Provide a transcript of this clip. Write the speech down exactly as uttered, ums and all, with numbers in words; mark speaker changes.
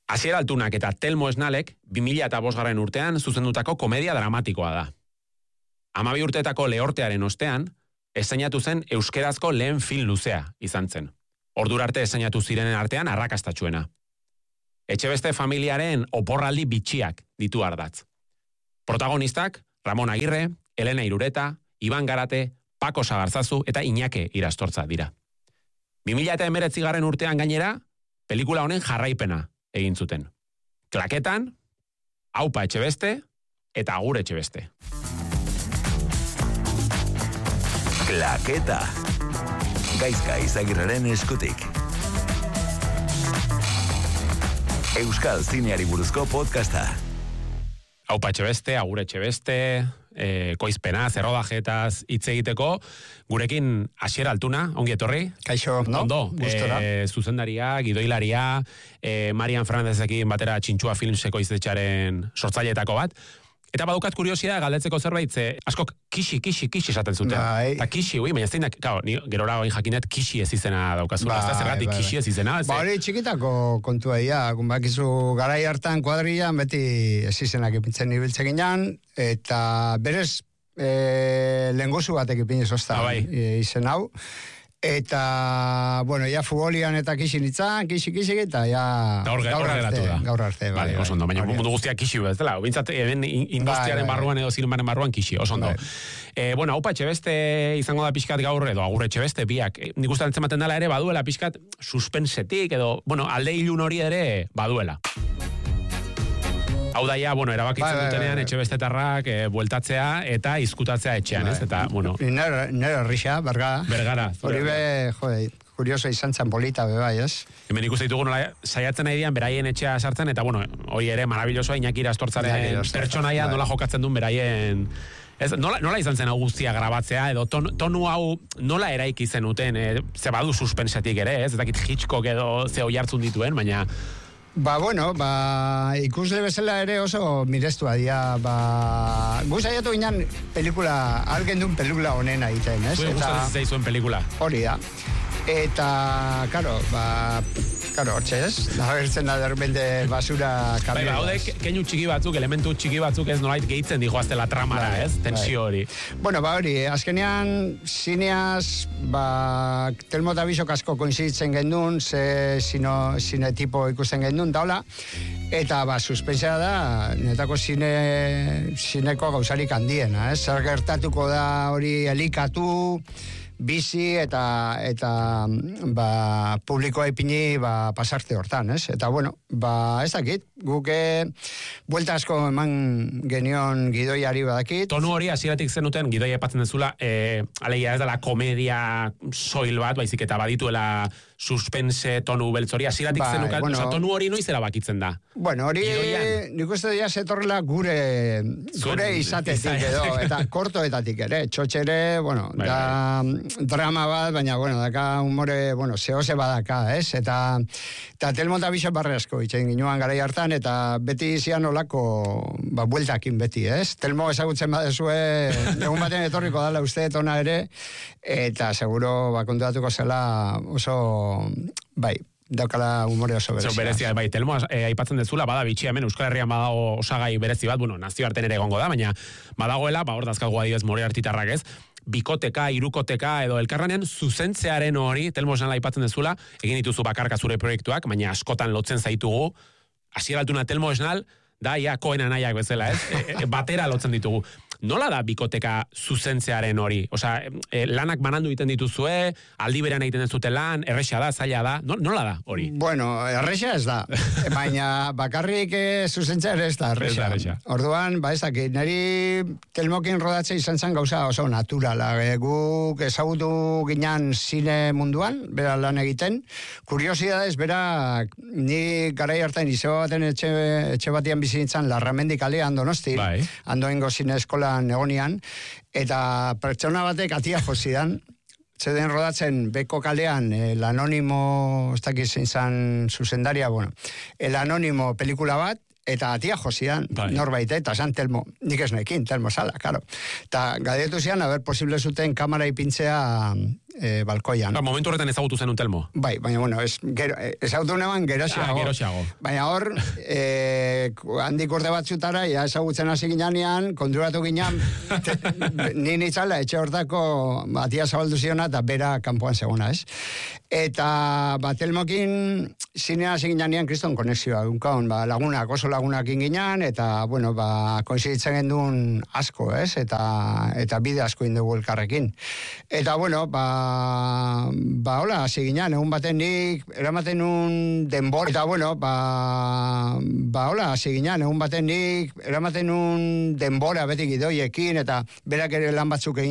Speaker 1: Asier Altunak eta Telmo Esnalek bi mila bosgarren urtean zuzendutako komedia dramatikoa da. Hamabi urteetako lehortearen ostean, esteinatu zen euskerazko lehen film luzea izan zen. Ordura arte esteinatu zirenen artean arrakastatsuena. Etxebeste familiaren oporraldi bitxiak ditu ardatz. Protagonistak Ramon Agirre, Elena Irureta, Iban Garate, Pako Sagarzazu eta Iñake Irastortza dira. bi mila hemeretzigarren urtean gainera, pelikula honen jarraipena egin zuten. Klaketan, Aupa Etxebeste eta Agur Etxebeste.
Speaker 2: Klaketa. Gaizka Izagirreren eskutik. Euskal zineari buruzko podcasta.
Speaker 1: Aupa Etxebeste, Agur Etxebeste, eh, koizpena, zerrodajetaz hitz egiteko, gurekin Asier Altuna, ongi etorri.
Speaker 3: Kaixo, no?
Speaker 1: Ondo,
Speaker 3: Gustora.
Speaker 1: eh, zuzendaria, gidoilaria, eh, Marian Fernandezekin batera Txintxua Filmseko izetxaren sortzaileetako bat. Eta badukat kuriosia galdetzeko zerbait, ze askok kixi, kixi, kixi esaten zuten.
Speaker 3: Bai.
Speaker 1: Eta kixi, ui, baina zeinak, kao, ni gerora hori jakinet kixi ez izena daukazula.
Speaker 3: Bai,
Speaker 1: Ez da zergatik
Speaker 3: bai,
Speaker 1: kixi
Speaker 3: bai.
Speaker 1: ez izena. Ze...
Speaker 3: Ba, hori txikitako kontua ia, bakizu garai hartan kuadrilan beti ez izenak ipintzen ibiltzen ginean, eta berez e, lengozu batek ipinez ozta
Speaker 1: Ah, bai.
Speaker 3: e, izen hau. Eta, bueno, ja futbolian eta kixi nitzan, kixi, kixi, eta ja...
Speaker 1: Da hor,
Speaker 3: gaur
Speaker 1: hor
Speaker 3: arte,
Speaker 1: geratu da.
Speaker 3: gaur arte, bai.
Speaker 1: Vale, oso ondo, baina
Speaker 3: Hori.
Speaker 1: mundu guztiak kixi ez dela. Bintzat, eben industriaren
Speaker 3: Bai, bai,
Speaker 1: barruan edo zinemaren barruan kixi, oso ondo.
Speaker 3: Bai.
Speaker 1: Eh, bueno, Aupa Etxebeste izango da pixkat gaur, edo Agur Etxebeste biak. Eh, nik uste antzematen dela ere baduela pixkat suspensetik, edo, bueno, alde ilun hori ere baduela. Hau da ja, bueno, erabakitzen
Speaker 3: Bai, bai,
Speaker 1: dutenean
Speaker 3: bai.
Speaker 1: etxebestetarrak eh, bueltatzea eta izkutatzea etxean, ez? Eta, bueno,
Speaker 3: Nere, nere rixa, bergara.
Speaker 1: Bergara.
Speaker 3: Hori be, jode, kurioso izan zen polita, be bai, ez?
Speaker 1: hemen ikuste ditugu nola saiatzen nahi dian beraien etxea sartzen, eta, bueno, hori ere marabillosoa Iñaki Irastortzaren
Speaker 3: Iñaki Irastortza,
Speaker 1: pertsonaia
Speaker 3: bai.
Speaker 1: nola jokatzen duen beraien... Ez, nola, nola izan zen hau guztia grabatzea, edo ton, tonu hau nola eraiki zenuten, e, ze badu suspensetik ere, ez? Ez dakit Hitchcock edo ze hoi hartzun dituen, baina...
Speaker 3: Ba, bueno, ba, ikusle bezala ere oso mirestua dira, ba, gu saiatu ginen pelikula, algen duen pelikula honena egiten, ez?
Speaker 1: Zuen gustatzen zaizuen pelikula.
Speaker 3: Hori da. Eta, karo, ba, karo, hortxe ez? Agertzen da derbende basura
Speaker 1: Bai,
Speaker 3: kamioa.
Speaker 1: ba, haude, keinu txiki batzuk, elementu txiki batzuk ez nolait gehitzen dijoaztela tramara,
Speaker 3: Bai,
Speaker 1: ez? Tensio hori.
Speaker 3: Bueno, ba hori, azkenean zineaz, ba, Telmo eta Bisok asko koinziditzen gendun, ze zino, zine tipo ikusten gendun, daula, eta ba, suspensea da, netako zine, zineko gauzarik handiena, ez? Zer gertatuko da hori elikatu, bizi eta eta ba, publikoa ipini ba, pasarte hortan, ez? Eta bueno, ba, ez dakit, guke buelta asko eman genion gidoiari badakit.
Speaker 1: Tonu hori hasieratik zenuten gidoi aipatzen dezula, eh, alegia ez dela komedia soil bat, baizik eta badituela suspense tonu beltz hori, hasieratik
Speaker 3: Bai,
Speaker 1: zenukat,
Speaker 3: bueno.
Speaker 1: osea, tonu hori noiz erabakitzen da.
Speaker 3: Bueno, hori
Speaker 1: Gidoian.
Speaker 3: nik uste dira zetorrela gure gure izatetik
Speaker 1: izan-
Speaker 3: edo, eta kortoetatik ere, txotxere, bueno,
Speaker 1: Bai,
Speaker 3: da drama bat, baina, bueno, daka humore, bueno, zehose badaka, ez? Eta, eta Telmo eta Bisok barre asko itxen ginuan garai hartan, eta beti zian olako, ba, bueltakin beti, ez? Telmo ezagutzen badezue, egun baten etorriko dala uste tona ere, eta seguro, ba, kontuatuko zela oso, bai, daukala humore oso
Speaker 1: Zeu
Speaker 3: berezia.
Speaker 1: berezia, bai, Telmo eh, aipatzen dezula, bada bitxia hemen Euskal Herrian badago osagai berezi bat, bueno, nazioarten ere egongo da, baina badagoela, ba, hor dazkagu adibidez more artitarrak ez, bikoteka, irukoteka edo elkarranean zuzentzearen hori, Telmo esan aipatzen dezula, egin dituzu bakarka zure proiektuak, baina askotan lotzen zaitugu, Asier Altuna Telmo Esnal, da ia Koen anaiak bezala, ez? E, e, batera lotzen ditugu. Nola da bikoteka zuzentzearen hori? Osea, e, lanak banandu egiten dituzue, aldi berean egiten dezute lan, erresa da, zaila da, no, nola da hori?
Speaker 3: Bueno, erresa ez da, baina bakarrik eh, zuzentzea ere ez da
Speaker 1: Ez da
Speaker 3: erresa.
Speaker 1: erresa.
Speaker 3: Orduan, ba ez dakit, niri Telmokin rodatzea izan zen gauza oso naturala. E, guk ezagutu ginen zine munduan, bera lan egiten. Kuriosidadez, bera, ni garai hartan izeba baten etxe, etxe batian bizi nintzen Larramendi kalean Donosti,
Speaker 1: Bai.
Speaker 3: Andoengo zine eskolan egonian, eta pertsona batek atia jozidan, zeden rodatzen beko kalean el anonimo, ez dakiz izan zuzendaria, bueno, el anonimo pelikula bat, eta atia josian,
Speaker 1: bai.
Speaker 3: norbait, eta esan Telmo, nik ez nekin, Telmo sala, karo. Eta gadetu zian, haber, posible zuten kamara ipintzea e, balkoian.
Speaker 1: Ba, momentu horretan ezagutu zen Telmo.
Speaker 3: Bai, baina, bueno, ez, gero, ezagutu neban gerosiago.
Speaker 1: Ah, gerosiago.
Speaker 3: Baina hor, e, handik urte batzutara, ja ezagutzen hasi ginean, konturatu ginean, te, ni nitzala, etxe hortako batia zabaldu ziona, eta bera kanpoan zegona, ez? Eta, ba, Telmokin, zinea hasi ginean, kriston konexioa, unkaun, ba, lagunak, oso lagunak inginan, eta, bueno, ba, koinziditzen gendun asko, ez? Eta, eta bide asko indugu elkarrekin. Eta, bueno, ba, ba, hola, hasi ginean, egun baten nik, eramaten un denbora, eta, bueno, ba, ba, hola, hasi ginean, egun baten nik, eramaten un denbora beti gidoiekin, eta berak ere lan batzuk egin